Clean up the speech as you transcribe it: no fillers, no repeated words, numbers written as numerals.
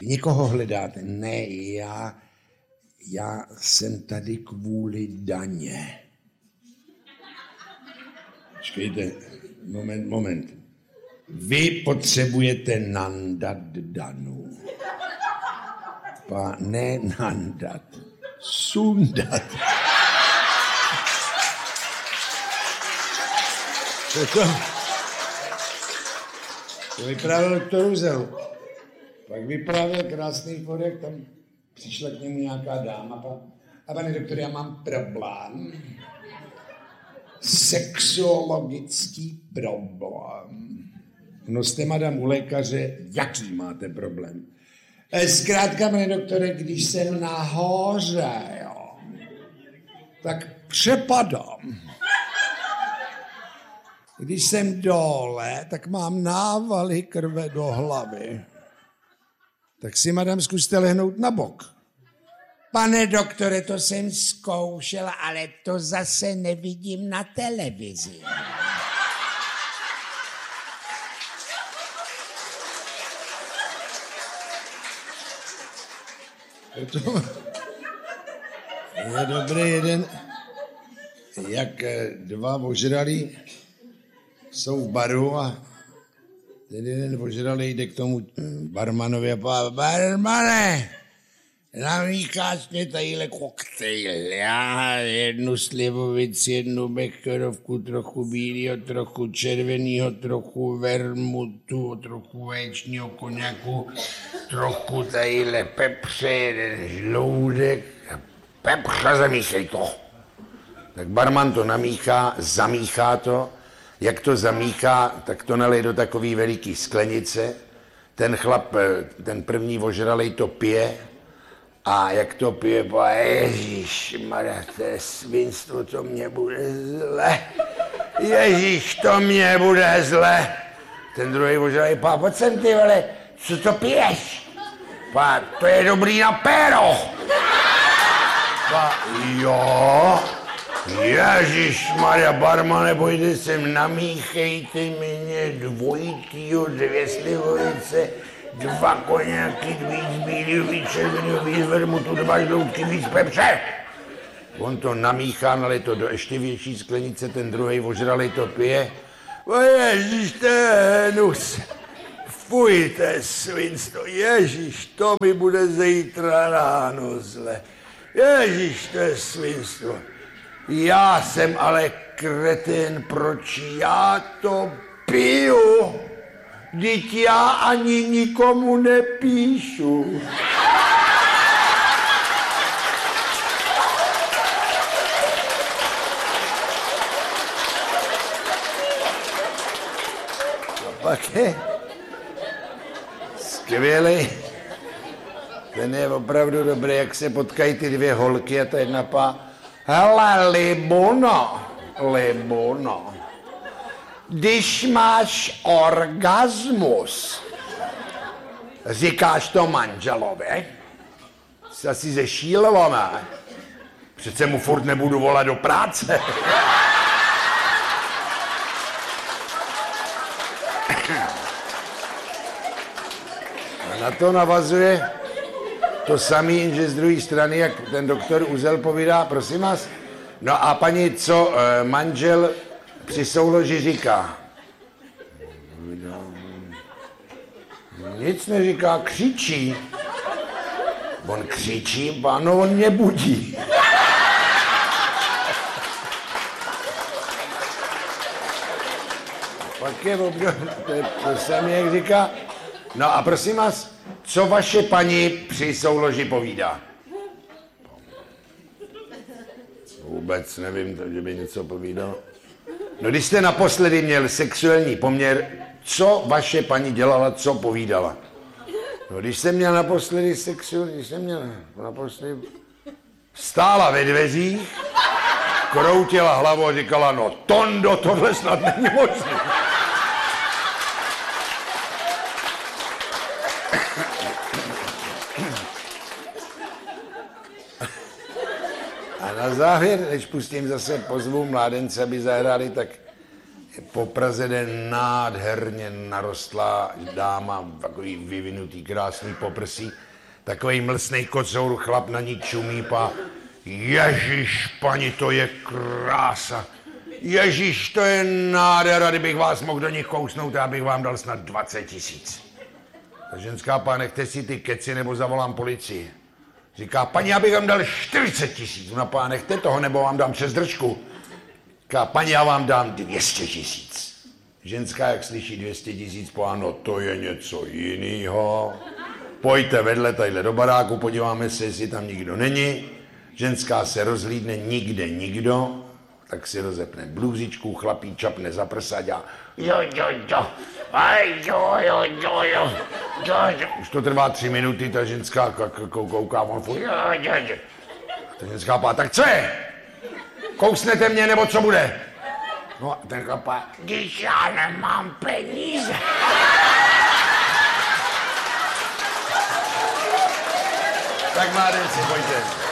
Někoho hledáte? Ne, já jsem tady kvůli daně. Počkejte, moment. Vy potřebujete nandat Danu. Ne nandat, sundat. To vyprávěl doktor Uzel. Pak vyprávěl krásný podek, tam přišla k němu nějaká dáma. A pane doktor, já mám problém. Sexuologický problém. No jste, madam, u lékaře, jaký máte problém? Zkrátka, pane doktore, když jsem nahoře, jo, tak přepadám. Když jsem dole, tak mám návaly krve do hlavy. Tak si, madam, zkuste lehnout na bok. Pane doktore, to jsem zkoušela, ale to zase nevidím na televizi. To je dobrý jeden, jak dva ožralí jsou v baru a ten jeden ožralý jde k tomu barmanovi a pá, barmane, namícháš mě tadyhle koktejl, já jednu slivovici, jednu becherovku, trochu bílýho, trochu červenýho, trochu vermutu, trochu vaječního koněku, trochu tadyhle pepře, jeden žloudek, pepře, zamíchej to. Tak barman to namíchá, zamíchá to, jak to zamíchá, tak to nalej do takový veliký sklenice, ten chlap, ten první ožralej to pije, a jak to pije, ježišmarja, to je svinstvo, to mě bude zle. Ježíš, to mě bude zle. Ten druhý ožralej, pojď sem ty vole, co to piješ? To je dobrý na péro. Jo, ježišmarja, barmane, pojďte sem, namíchejte mě dvojitýho, 2 slivovice, 2 koněky, víc bílýho, víc červenýho, víc vermutu, 2 žloutky, víc pepře. On to namíchá, nalej to do ještě větší sklenice, ten druhej ožralej to pije. Ježíš, to je hnus. Fuj, to je svinstvo. Ježíš, to mi bude zítra ráno zle. Ježíš, to je svinstvo. Já jsem ale kretén, proč já to piju? Vždyť já ani nikomu nepíšu. A pak je skvělý. Ten je opravdu dobrý, jak se potkají ty 2 holky a ta jedna pá. Hele, Libuno, když máš orgasmus, říkáš to manželovi, jsi asi zešílila, ne? Přece mu furt nebudu volat do práce. A na to navazuje to samý, jenže z druhé strany, jak ten doktor Uzel povídá, prosím vás, no a paní, co manžel při souloži říká? Nic neříká, křičí. On křičí, ano, on mě budí. Pak je obdobně, to samé, jak říká, no a prosím vás, co vaše paní při souloži povídá? Vůbec nevím, že by něco povídal. No když jste naposledy měl sexuální poměr, co vaše paní dělala, co povídala? No když jsem měl naposledy stála ve dveřích, kroutila hlavou a říkala, no Tondo, tohle snad není možné. A na závěr, než pustím zase pozvu mládence, aby zahráli, tak po Praze jde nádherně narostlá dáma, takový vyvinutý, krásný poprsí, takovej mlsnej kocour, chlap na ní čumí, pa ježiš, pani, to je krása. Ježiš, to je nádhera, kdybych vás mohl do nich kousnout, já bych vám dal snad 20 000. Ta ženská, pá, nechte si ty keci, nebo zavolám policii. Říká, paní, já bych vám dal 40 000. Ona, pá, nechte toho, nebo vám dám přes držku. Říká, paní, já vám dám 200 000. Ženská, jak slyší 200 000, páno, to je něco jinýho. Pojďte vedle, tadyhle do baráku, podíváme se, jestli tam nikdo není. Ženská se rozhlídne, nikde nikdo. Tak si rozepne blůzičku, chlapí čapne za prsa a dělá jo, Už to trvá 3 minuty, ta ženská kouká, on furt jo. Ta ženská pá, tak co je? Kousnete mě, nebo co bude? No a ten chlapá, když já nemám peníze. Tak mládenci, pojďte.